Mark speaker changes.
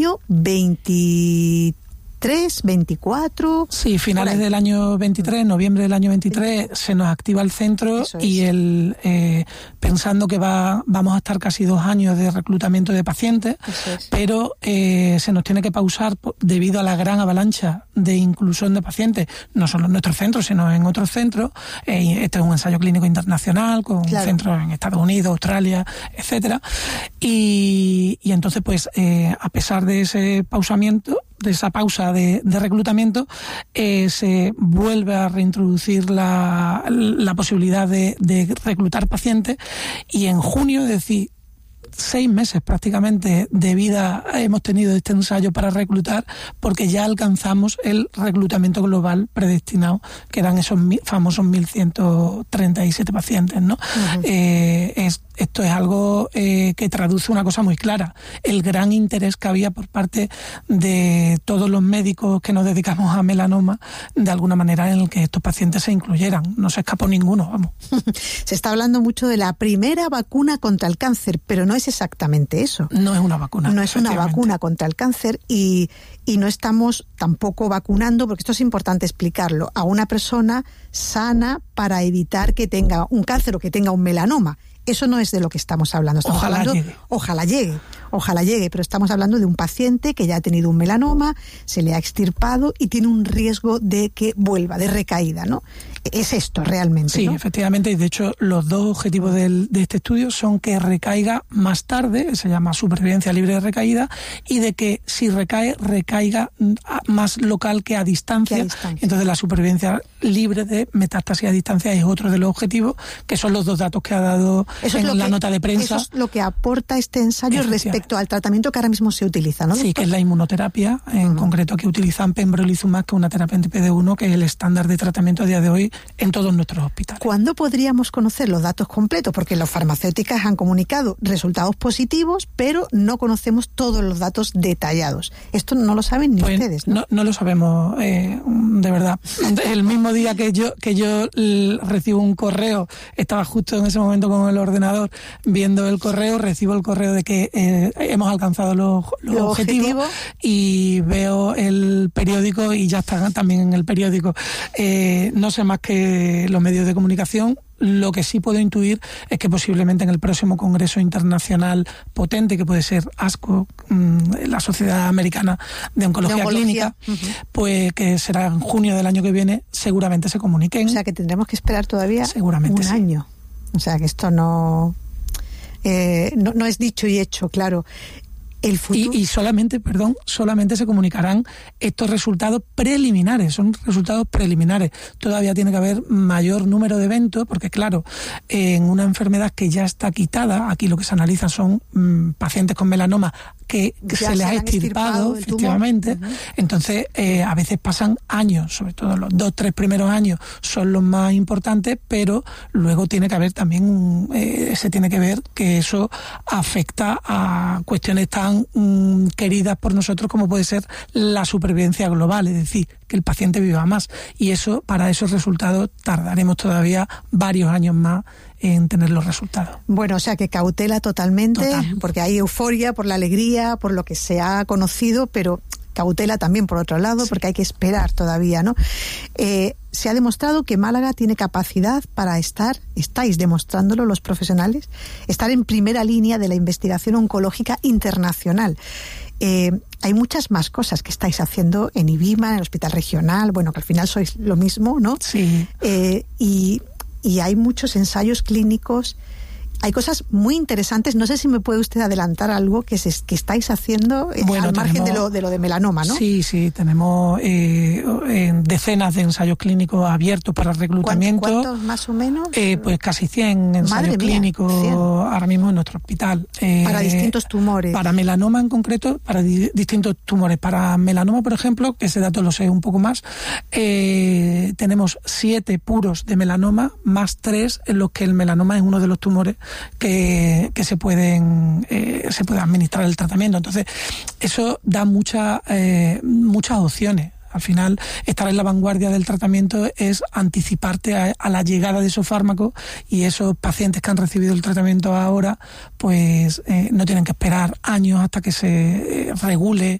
Speaker 1: 24...
Speaker 2: Sí, finales del año 23, noviembre del año 23, se nos activa el centro y pensando que vamos a estar casi 2 años de reclutamiento de pacientes, pero se nos tiene que pausar debido a la gran avalancha de inclusión de pacientes, no solo en nuestro centro, sino en otros centros. Este es un ensayo clínico internacional con centros en Estados Unidos, Australia, etcétera. Y entonces, pues, a pesar de ese pausamiento, de esa pausa de reclutamiento, se vuelve a reintroducir la posibilidad de reclutar pacientes, y en junio, es decir, 6 meses prácticamente de vida hemos tenido este ensayo para reclutar, porque ya alcanzamos el reclutamiento global predestinado, que eran esos famosos 1.137 pacientes, ¿no? Esto es algo que traduce una cosa muy clara: el gran interés que había por parte de todos los médicos que nos dedicamos a melanoma, de alguna manera, en el que estos pacientes se incluyeran. No se escapó ninguno, vamos.
Speaker 1: Se está hablando mucho de la primera vacuna contra el cáncer, pero no es exactamente eso.
Speaker 2: No es una vacuna.
Speaker 1: No es una vacuna contra el cáncer, y no estamos tampoco vacunando, porque esto es importante explicarlo, a una persona sana para evitar que tenga un cáncer o que tenga un melanoma. Eso no es de lo que estamos hablando. Ojalá llegue, pero estamos hablando de un paciente que ya ha tenido un melanoma, se le ha extirpado y tiene un riesgo de que vuelva, de recaída, ¿no? Es esto realmente,
Speaker 2: sí,
Speaker 1: ¿no?
Speaker 2: Efectivamente, y de hecho los dos objetivos de este estudio son que recaiga más tarde, se llama supervivencia libre de recaída, y de que si recaiga más local que a distancia. Entonces la supervivencia libre de metástasis a distancia es otro de los objetivos, que son los dos datos que ha dado en la nota de prensa.
Speaker 1: Eso es lo que aporta este ensayo respecto al tratamiento que ahora mismo se utiliza, ¿no, doctor?
Speaker 2: Sí, que es la inmunoterapia, en concreto que utilizan pembrolizumab, que es una terapia anti-PD1, que es el estándar de tratamiento a día de hoy en todos nuestros hospitales.
Speaker 1: ¿Cuándo podríamos conocer los datos completos? Porque las farmacéuticas han comunicado resultados positivos, pero no conocemos todos los datos detallados. Esto no lo saben ni ustedes, ¿no?
Speaker 2: No lo sabemos, de verdad. El mismo día que yo recibo un correo, estaba justo en ese momento con el ordenador viendo el correo, recibo el correo de que hemos alcanzado los objetivos, y veo el periódico y ya está también en el periódico. No sé más que los medios de comunicación. Lo que sí puedo intuir es que posiblemente en el próximo congreso internacional potente, que puede ser ASCO, la Sociedad Americana de Oncología Clínica, pues que será en junio del año que viene, seguramente se comuniquen.
Speaker 1: O sea que tendremos que esperar todavía un año. O sea que esto no es dicho y hecho, claro. El futuro...
Speaker 2: Y solamente se comunicarán estos resultados preliminares, son resultados preliminares. Todavía tiene que haber mayor número de eventos, porque claro, en una enfermedad que ya está quitada, aquí lo que se analiza son pacientes con melanoma que se les ha extirpado, efectivamente. Entonces, a veces pasan años, sobre todo los 2-3 primeros años son los más importantes, pero luego tiene que haber también, se tiene que ver que eso afecta a cuestiones tan queridas por nosotros como puede ser la supervivencia global, es decir, que el paciente viva más. Y eso, para esos resultados, tardaremos todavía varios años más en tener los resultados.
Speaker 1: Bueno, o sea que cautela totalmente, porque hay euforia por la alegría, por lo que se ha conocido, pero cautela también por otro lado, porque hay que esperar todavía, ¿no? Se ha demostrado que Málaga tiene capacidad para estáis demostrándolo los profesionales, estar en primera línea de la investigación oncológica internacional. Hay muchas más cosas que estáis haciendo en IBIMA, en el Hospital Regional, bueno, que al final sois lo mismo, ¿no?
Speaker 2: Sí.
Speaker 1: Y hay muchos ensayos clínicos, hay cosas muy interesantes. No sé si me puede usted adelantar algo que estáis haciendo al margen de lo de melanoma, ¿no?
Speaker 2: Sí, tenemos decenas de ensayos clínicos abiertos para reclutamiento.
Speaker 1: ¿Cuántos más o menos?
Speaker 2: Pues casi 100 ensayos clínicos 100. Ahora mismo en nuestro hospital.
Speaker 1: Para distintos tumores.
Speaker 2: Para melanoma en concreto, para distintos tumores. Para melanoma, por ejemplo, que ese dato lo sé un poco más, tenemos 7 puros de melanoma, más 3 en los que el melanoma es uno de los tumores que se puede administrar el tratamiento. Entonces, eso da muchas opciones Al final, estar en la vanguardia del tratamiento es anticiparte a la llegada de esos fármacos, y esos pacientes que han recibido el tratamiento ahora, pues no tienen que esperar años hasta que se regule